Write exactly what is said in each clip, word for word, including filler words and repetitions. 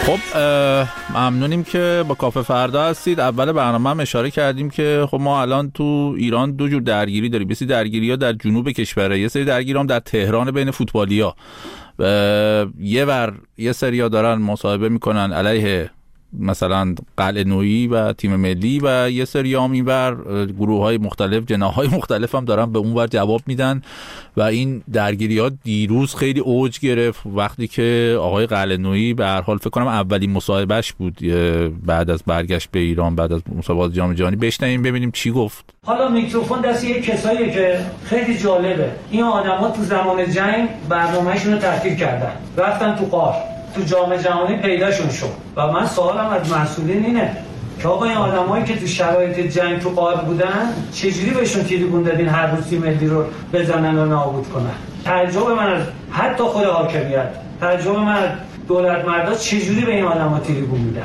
خب ممنونیم که با کافه فردا هستید. اول برنامه هم اشاره کردیم که خب ما الان تو ایران دو جور درگیری داریم. یه سری درگیری‌ها در جنوب کشوره، یه سری درگیری هم در تهران بین فوتبالی‌ها. یه ور یه سری‌ها دارن مصاحبه میکنن علیه مثلا قلعه نویی و تیم ملی و یه سری هم اینور گروه‌های مختلف، جناح‌های مختلف هم دارن به اونور جواب میدن و این درگیری‌ها دیروز خیلی اوج گرفت وقتی که آقای قلعه نویی به هر حال فکر کنم اولین مصاحبهش بود بعد از برگشت به ایران بعد از مسابقات جام جهانی. بشنویم ببینیم چی گفت. حالا میکروفون دست یک کساییه که خیلی جالبه. این آدم‌ها تو زمان جنگ برنامه‌شون رو تعطیل کردن، رفتن تو غار، تو جام جهانی پیداشون شد و من سوالم از مسئولین اینه که آقا این آدمایی که تو شرایط جنگ تو غار بودن چجوری بهشون تیریبون دادین هر روز تیم ملی رو بزنن و نابود کنن؟ تعجب من از حتی خود حاکمیت، تعجب من از دولت مردا چجوری به این آدما تیریبون میدن.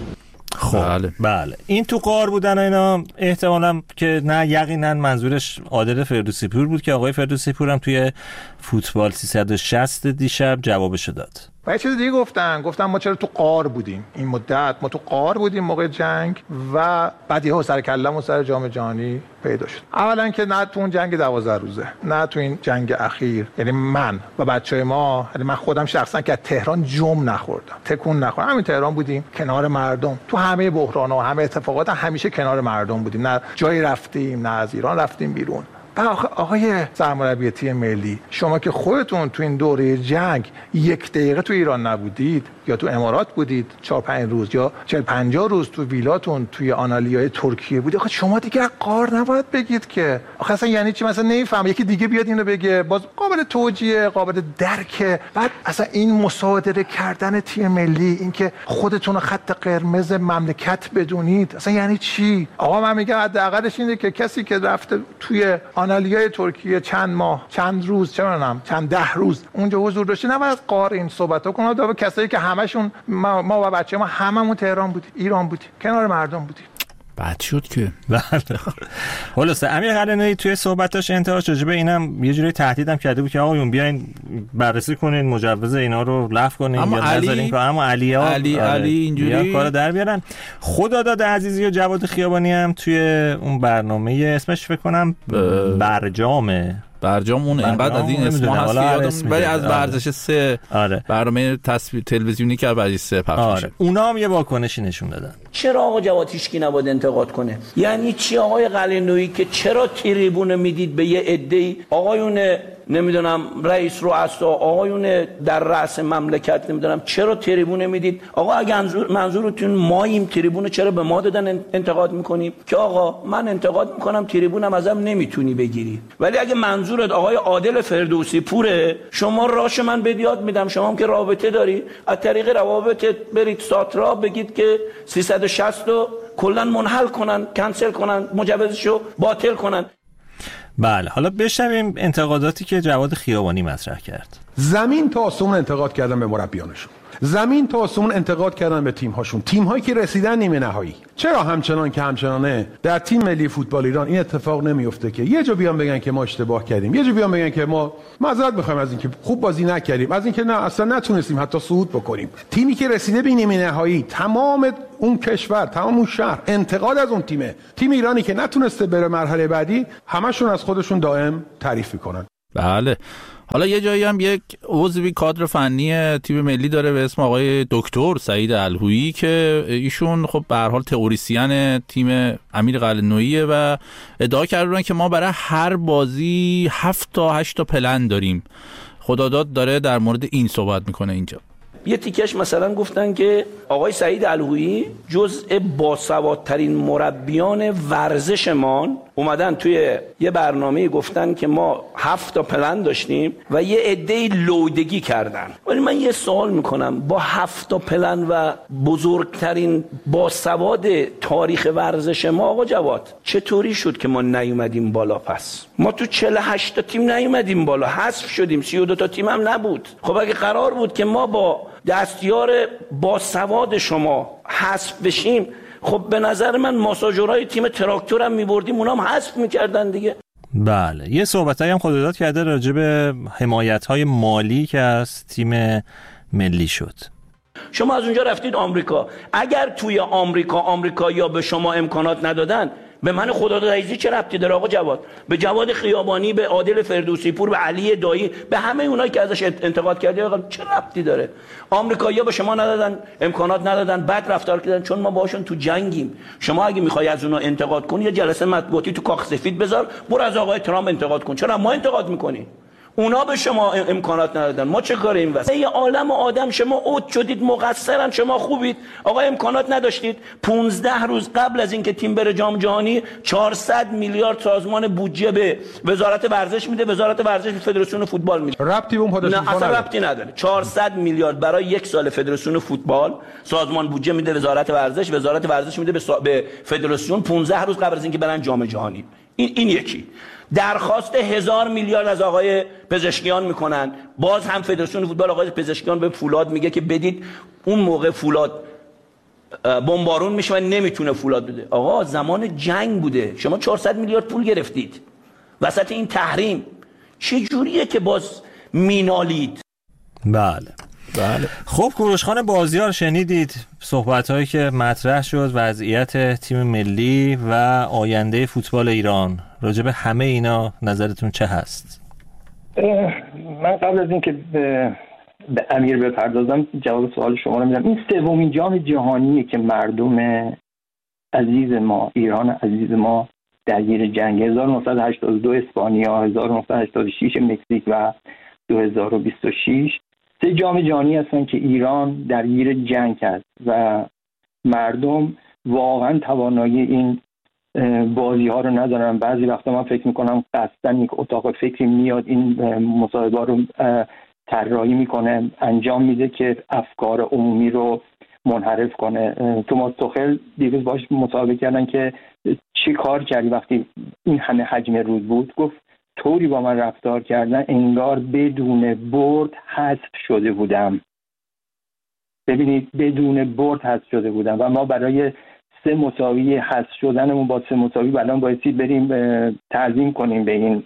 خب بله. بله این تو غار بودن اینا احتمالاً که نه یقینا منظورش عادل فردوسی پور بود که آقای فردوسی پور هم توی فوتبال سیصد و شصت دیشب جوابشو داد. و یه چیز دیگه گفتن گفتن ما چرا تو غار بودیم این مدت، ما تو غار بودیم موقع جنگ و بعد یهو سر کله‌مون سر جام جهانی پیدا شد. اولا که نه تو اون جنگ دوازده روزه، نه تو این جنگ اخیر، یعنی من و بچهای ما، یعنی من خودم شخصا که تهران جم نخوردم، تکون نخوردم، همین تهران بودیم کنار مردم، تو همه بحران‌ها و همه اتفاقات همیشه کنار مردم بودیم، نه جایی رفتیم نه از ایران رفتیم بیرون. آقای سرمربی تیم ملی، شما که خودتون تو این دوره جنگ یک دقیقه تو ایران نبودید یا تو امارات بودید چهار پنج روز یا چهل پنجاه روز تو ویلاتون توی آنالیای ترکیه بودید، آخه شما دیگه غار نباید بگید که. آخه اصلا یعنی چی؟ مثلا نمیفهم یکی دیگه بیاد اینو بگه باز قابل توجیه، قابل درکه. بعد اصلا این مصادره کردن تیم ملی، این که خودتون رو خط قرمز مملکت بدونید، اصلا یعنی چی؟ آقا من میگم حداقلش اینه که کسی که رفته توی آنالیای ترکیه چند ماه چند روز چه میدونم چند ده روز اونجا حضور داشته نباید غار این صحبتو کنه. دو کسایی که همشون ما, ما و بچه ما هممون تهران بودیم، ایران بودیم، کنار مردم بودیم. بعد شد که خلاصه امیر قلعه نویی توی صحبتاش انتهاش راجع به اینم یه جوری تهدیدم کرده بود که آقایون بیاین بررسی کنین مجوز اینا رو لغو کنین یا نذارین که اما علی ها علی علی اینجوری کارو در بیارن. خداداد عزیزی و جواد خیابانی هم توی اون برنامه اسمش فکر کنم برجامه برجام اون انقدر از این اسما هست که یادم ولی از ورزش سه آره. برنامه تصویر تلویزیونی که ورزش سه پخش آره. میشه. اونا هم یه واکنشی نشون دادن. چرا آقا جواد هیچکی نباید انتقاد کنه؟ یعنی چی آقای قلعه نویی که چرا تریبون میدید به یه عده‌ای آقایون نمیدونم رئیس رؤسا آقایون در رأس مملکت نمیدونم چرا تریبون میدید؟ آقا اگه منظورتون ماییم تریبون چرا به ما دادن انتقاد میکنیم؟ که آقا من انتقاد میکنم تریبونم ازم نمیتونی بگیری، ولی اگه منظورت آقای عادل فردوسی پوره شما راش من بدیاد میدم، شما هم که رابطه داری از طریق روابط برید ساترا بگید که سیصد و شصت رو کلا منحل کنن، کنسل کنن، مجوزشو باطل کنن. بله حالا بشنویم انتقاداتی که جواد خیابانی مطرح کرد. زمین تا آسمون انتقاد کردن به مربیانشون، زمین تا آسمون انتقاد کردن به تیم هاشون، تیم هایی که رسیدن نیمه نهایی. چرا همچنان که همچنانه در تیم ملی فوتبال ایران این اتفاق نمیفته که یه جا بیان بگن که ما اشتباه کردیم، یه جا بیان بگن که ما معذرت میخوایم از اینکه خوب بازی نکردیم، از اینکه نه اصلا نتونستیم حتی صعود بکنیم. تیمی که رسیده به نیمه نهایی، تمام اون کشور، تمام اون شهر انتقاد از اون تیمه. تیم ایرانی که نتونسته بره مرحله بعدی همشون از خودشون دائم تعریف میکنن. بله حالا یه جایی هم یک عضوی کادر فنی تیم ملی داره به اسم آقای دکتر سعید الهویی که ایشون خب به هر حال تئوریسین تیم امیر قلعه نویی و ادعا کردن که ما برای هر بازی هفت تا هشت تا پلن داریم. خداداد داره در مورد این صحبت میکنه اینجا. یه تیکش مثلا گفتن که آقای سعید الهویی جزء باسوادترین مربیان ورزشمان اومدن توی یه برنامه گفتن که ما هفت تا پلن داشتیم و یه عده‌ای لودگی کردن. ولی من یه سوال میکنم با هفت تا پلن و بزرگترین باسواد تاریخ ورزش ما آقا جواد چطوری شد که ما نیومدیم بالا؟ پس ما تو چهل و هشت تا تیم نیومدیم بالا، حذف شدیم، سی و دو تا تیم هم نبود. خب اگه قرار بود که ما با دستیار باسواد شما حذف بشیم، خب به نظر من ماساژورای تیم تراکتور هم میبردیم، اونا هم حذف میکردن دیگه. بله یه صحبتایی هم خداداد کرده راجع به حمایت‌های مالی که از تیم ملی شد. شما از اونجا رفتید آمریکا. اگر توی آمریکا آمریکایی‌ها به شما امکانات ندادن، به من خدا دایزی چه ربطی داره آقا جواد؟ به جواد خیابانی، به عادل فردوسی پور، به علی دایی، به همه اونایی که ازش انتقاد کردی آقا چه ربطی داره؟ آمریکایی‌ها به شما ندادن، امکانات ندادن، بد رفتار کردن، چون ما باشون تو جنگیم. شما اگه می‌خوای از اونها انتقاد کنی، یه جلسه مطبوعاتی تو کاخ سفید بذار، برو از آقای ترامپ انتقاد کن. چرا ما انتقاد می‌کنی؟ اونا به شما امکانات ندادن، ما چه کاره این واسه یه عالم آدم شما اوت شدید، مقصرن، شما خوبید آقا امکانات نداشتید. پانزده روز قبل از اینکه تیم بره جام جهانی چهارصد میلیارد سازمان بودجه به وزارت ورزش میده، وزارت ورزش به فدراسیون فوتبال میده. ربطی به اون پاداش نه اصلا ربطی نداره. چهارصد میلیارد برای یک سال فدراسیون فوتبال سازمان بودجه میده وزارت ورزش، وزارت ورزش میده به, سا... به فدراسیون پانزده روز قبل از اینکه برن جام جهانی. این این یکی. درخواست هزار میلیارد از آقای پزشکیان میکنن، باز هم فدراسیون فوتبال آقای پزشکیان به فولاد میگه که بدید. اون موقع فولاد بمبارون میشه و نمیتونه فولاد بده. آقا زمان جنگ بوده، شما چهارصد میلیارد پول گرفتید وسط این تحریم، چه جوریه که باز مینالید؟ بله بله. خب کوروشخان بازیار شنیدید صحبت‌هایی که مطرح شد، وضعیت تیم ملی و آینده فوتبال ایران. راجع به همه اینا نظرتون چه هست؟ من قبل از اینکه به, به امیر بپردازم جواب سوال شما رو میدم. این سومین جام جهانیه که مردم عزیز ما، ایران عزیز ما درگیر جنگ. هزار و نهصد و هشتاد و دو اسپانیا، هزار و نهصد و هشتاد و شش مکزیک و دو هزار و بیست و شش سه جام جهانی هستن که ایران درگیر جنگ است و مردم واقعا توانایی این بازی ها رو ندارن. بعضی وقتا من فکر میکنم قصدن یک اتاق فکری میاد این مصاحبه رو طراحی میکنه، انجام میده که افکار عمومی رو منحرف کنه. توماس توخل دیروز باش مصاحبه کردن که چی کار کردی وقتی این همه حجم رود بود؟ گفت طوری با من رفتار کردن انگار بدون برد حذف شده بودم. ببینید بدون برد حذف شده بودم و ما برای سه مساوی حذف شدنمون با سه مساوی الان بایستی بریم تعظیم کنیم به این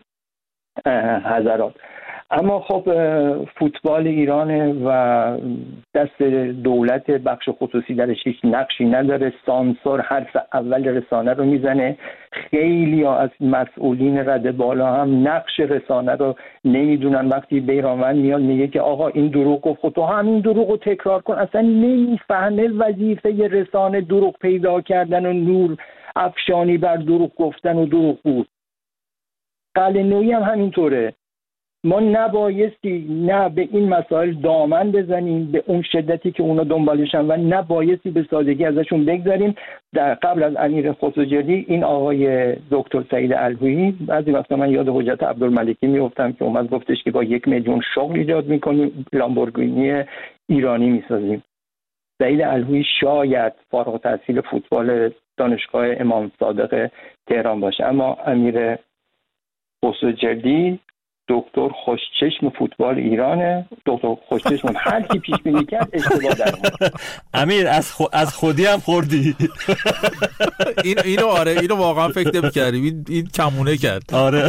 حضرات. اما خب فوتبال ایرانه و دست دولت، بخش خصوصی درش هیچ نقشی نداره. سانسور حرف اول رسانه رو میزنه. خیلی ها از مسئولین رده بالا هم نقش رسانه رو نمیدونن. وقتی بیرانوند میاد میگه که آقا این دروغ گفت، خود تو همین دروغ رو تکرار کن. اصلا نمیفهمه وظیفه رسانه دروغ پیدا کردن و نور افشانی بر دروغ گفتن و دروغ بود. قلعه‌نویی هم همینطوره. ما نبایستی نه به این مسائل دامن بزنیم به اون شدتی که اونا دنبالشن و نبایستی به سادگی ازشون بگذاریم. در قبل از امیر خسروجردی این آقای دکتر سعید الهویی، بعضی وقتا من یاد حجت عبدالملکی میافتم که اومد گفتش که با یک میلیون شغل ایجاد میکنیم، لامبورگینی ایرانی میسازیم. سعید الهویی شاید فارغ التحصیل فوتبال دانشگاه امام صادق تهران باشه، اما امیر خسروجردی دکتر خوشچشم فوتبال ایرانه. دکتر خوشچشم هر کی پیش بینی کرد اشتباه در اومد. امیر از خو... از خودی هم خوردی. این اینو آره اینو واقعا فکر نمی‌کردم. این این کمونه کرد. آره.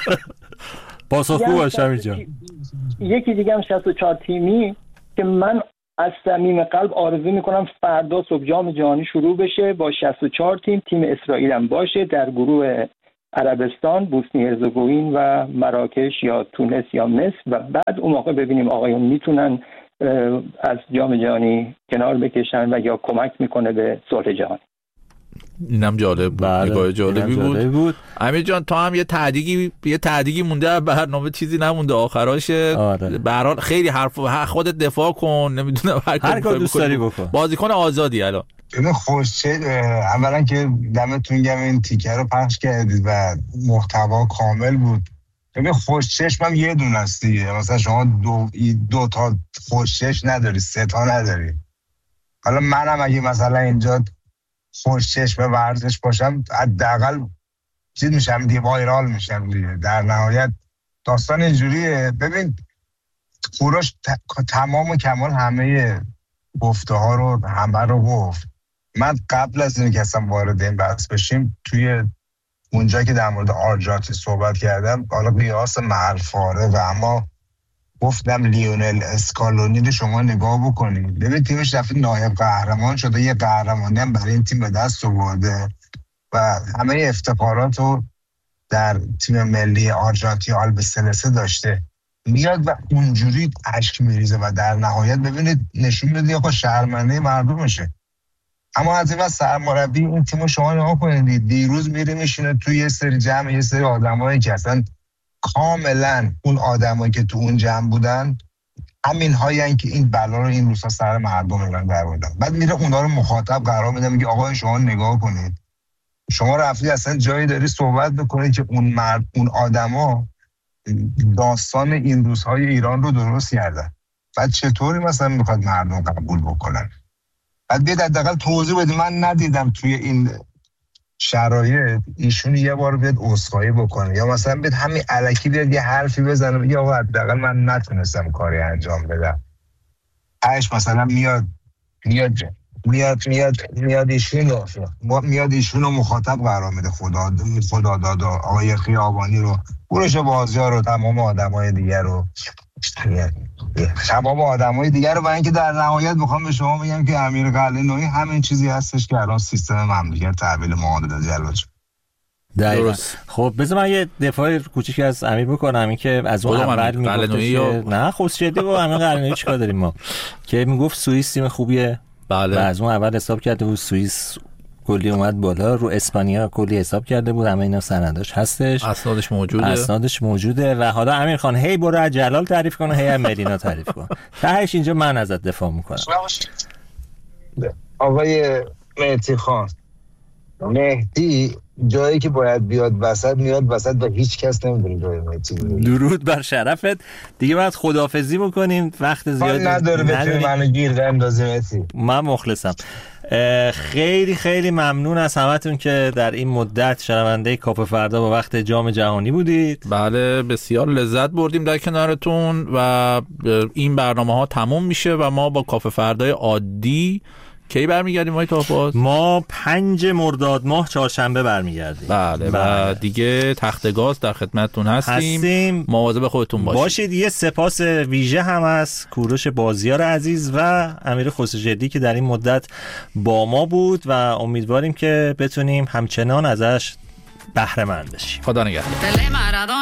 پاسخگو باش امیر جان. یکی دیگه هم شصت و چهار تیمی که من از صمیم قلب آرزو میکنم فردا صبح جام جهانی شروع بشه با شصت و چهار تیم. تیم اسرائیل هم باشه در گروه عربستان، بوسنی هرزگوین و مراکش یا تونس یا مصر و بعد اون موقع ببینیم آقایون میتونن از جام جهانی کنار بکشن و یا کمک میکنه به صلح جهانی. اینم جالب بود. نگاه جالبی بود. بود. امیر جان تو هم یه تعدیگی یه تعدیگی مونده برنامه، چیزی نمونده آخراش. آره. به هر حال خیلی حرف خودت دفاع کن، نمیدونم هر کار دوست داری بکن. بازیکن آزادی الان. ببین خوشچه اولا که دمتون گرم این تیکه رو پخش کردید و محتوا کامل بود. ببین خوشچشمم یه دونه است دیگه. مثلا شما دو دو تا خوشچشم نداری، سه تا نداری. حالا منم اگه مثلا اینجا خوشچشم ورزش باشم حداقل چیز میشم دیگه، وایرال میشم دیگه. در نهایت داستان اینجوریه. ببین کوروش ت... تمام و کمال همه گفته ها رو همه رو گفت. من قبل از اینکه اصلا وارد این بحث بشیم توی اونجا که در مورد آرژانتین صحبت کردم، حالا قیاس محل فاره و اما گفتم لیونل اسکالونی رو شما نگاه بکنید، ببین تیمش رفت نایب قهرمان شده، یه قهرمانی هم برای این تیم به دست آورده و همه افتخارات رو در تیم ملی آرژانتین آلبیسلسه داشته، میاد و اونجوری اشک میریزه و در نهایت ببینید نشون میده آقا شرمنده مردمشه. اما از این وقت سرمربی این تیمو شما نگاه کنید، دیروز میره میشینه توی یه سری جمع یه سری آدمایی که اصلا کاملا اون آدمایی که تو اون جمع بودن همین هایی که این بلا رو این روزها سر مردم ایران در آوردن. بعد میره اونا رو مخاطب قرار میده، میگه آقا شما نگاه کنید، شما رفتی اصلا جایی داری صحبت بکنید که اون مرد اون آدما داستان این روزهای ایران رو درست کردن، بعد چطوری مثلا میخواد مردم قبول بکنن؟ بعد بیاد حداقل توضیح بده. من ندیدم توی این شرایط ایشون یه بار بیاد عذرخواهی بکنه یا مثلا بیاد همین الکی بیاد یه حرفی بزنه بگه آقا حداقل من نتونستم کاری انجام بدم. هش مثلا میاد میاد میاد میاد میاد ایشون رو میاد ایشون رو مخاطب قرار میده، خدا خدا داد آقای خیابانی رو، بروش بازی‌ها رو، تمام آدمای دیگر رو، تمام آدمای دیگر رو. و اینکه در نهایت میخوام به شما بگم که امیر قلعه‌نویی همین چیزی هستش که الان سیستم مملکت تحویل معادله جلوه شد. درست. خب بذار من یه دفاع کوچیکی از امیر بکنم، این که از اون اول میگفت یا... نه خود شده با امیر قلعه‌نویی چیکار داریم ما، که میگفت سوئیس تیم خوبیه. بله. و از اون اول حساب کرده بود سوئیس کلی اومد بالا، رو اسپانیا کلی حساب کرده بود، همه اینا سنداش هستش، اسنادش موجوده اسنادش موجوده. و حالا امیر خان هی برو از جلال تعریف کن، هی از مدینا تعریف کن، تهش اینجا من ازت دفاع میکنم. آقای مهدی خان، مهدی جایی که باید بیاد وسط میاد وسط و هیچ کس نمیدونه جای مهدی. درود بر شرفت. دیگه باید خداحافظی بکنیم، وقت زیادی نداره بتونی منو گیر اندازی مهدی. من مخلصم. خیلی خیلی ممنون از همتون که در این مدت شنونده کاپ فردا با وقت جام جهانی بودید. بله بسیار لذت بردیم در کنارتون و این برنامه ها تموم میشه و ما با کاپ فردای عادی کی برمیگردیم آقای تاپاس؟ ما پنج مرداد ماه چهارشنبه برمیگردیم. بله, بله و دیگه تخت گاز در خدمتتون هستیم, هستیم. مواظب خودتون باشید. باشید. یه سپاس ویژه هم از کوروش بازیار عزیز و امیر خسروجدی که در این مدت با ما بود و امیدواریم که بتونیم همچنان ازش بهره مند بشیم. خدا نگهدار.